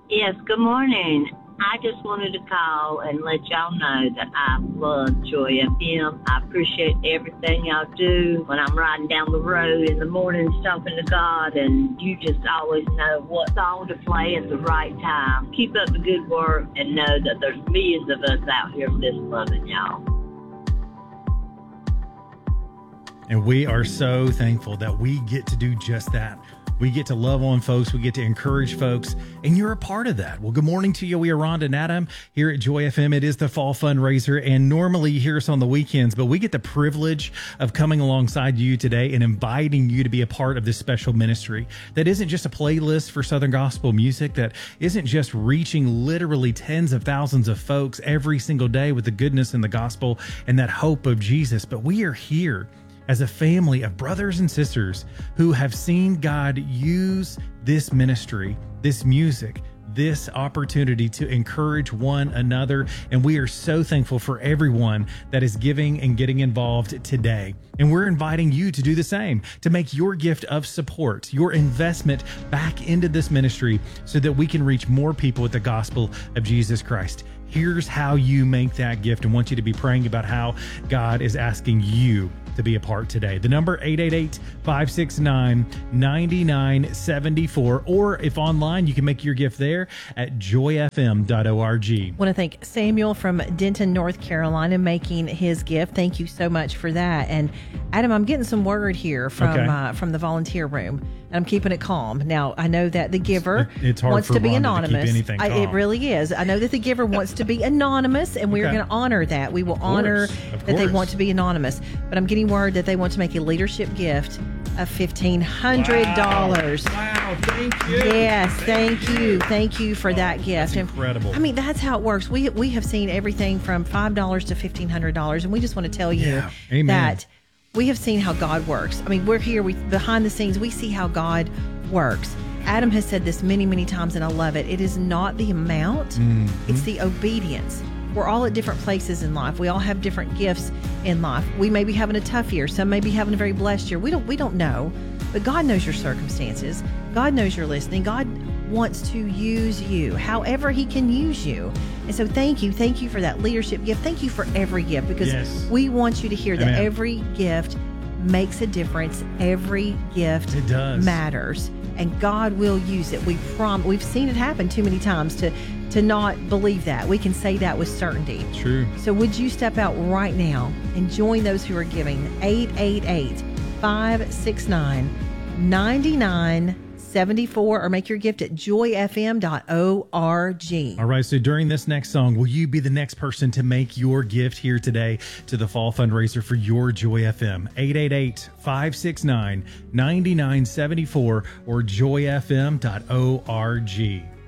Yes, good morning. I just wanted to call and let y'all know that I love Joy FM. I appreciate everything y'all do when I'm riding down the road in the morning talking to God, and you just always know what song to play at the right time. Keep up the good work and know that there's millions of us out here just loving y'all. And we are so thankful that we get to do just that. We get to love on folks. We get to encourage folks, and you're a part of that. Well, good morning to you. We are Rhonda and Adam here at Joy FM. It is the fall fundraiser, and normally you hear us on the weekends, but we get the privilege of coming alongside you today and inviting you to be a part of this special ministry that isn't just a playlist for Southern gospel music, that isn't just reaching literally tens of thousands of folks every single day with the goodness and the gospel and that hope of Jesus, but we are here as a family of brothers and sisters who have seen God use this ministry, this music, this opportunity to encourage one another. And we are so thankful for everyone that is giving and getting involved today. And we're inviting you to do the same, to make your gift of support, your investment back into this ministry so that we can reach more people with the gospel of Jesus Christ. Here's how you make that gift, and want you to be praying about how God is asking you to be a part today. The number 888-569-9974, or if online, you can make your gift there at joyfm.org. I want to thank Samuel from Denton, North Carolina, making his gift. Thank you so much for that. And Adam, I'm getting some word here from the volunteer room, and I'm keeping it calm. Now, I know that the giver wants to be anonymous. It really is. I know that the giver wants to be anonymous, and we're going to honor that. We will honor that they want to be anonymous. But I'm getting word that they want to make a leadership gift of $1,500. Wow, thank you. Yes, thank you. Thank you for that gift. That's incredible. I mean, that's how it works. We have seen everything from $5 to $1,500, and we just want to tell you that we have seen how God works. I mean, we're here, behind the scenes, we see how God works. Adam has said this many, many times, and I love it. It is not the amount, it's the obedience. We're all at different places in life. We all have different gifts in life. We may be having a tough year. Some may be having a very blessed year. We don't know, but God knows your circumstances. God knows you're listening. God wants to use you however he can use you. And so thank you for that leadership gift. Thank you for every gift, because we want you to hear that every gift makes a difference. Every gift matters, and God will use it. We've seen it happen too many times to not believe that. We can say that with certainty. True. So would you step out right now and join those who are giving? 888-569-9974, or make your gift at joyfm.org. All right, so during this next song, will you be the next person to make your gift here today to the fall fundraiser for your Joy FM? 888-569-9974 or joyfm.org.